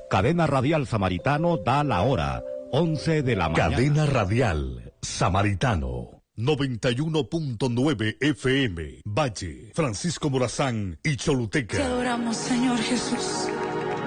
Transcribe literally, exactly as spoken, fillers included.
Cadena Radial Samaritano da la hora, once de la mañana. Cadena Radial Samaritano. noventa y uno punto nueve F M, Valle, Francisco Morazán y Choluteca. Te adoramos, Señor Jesús.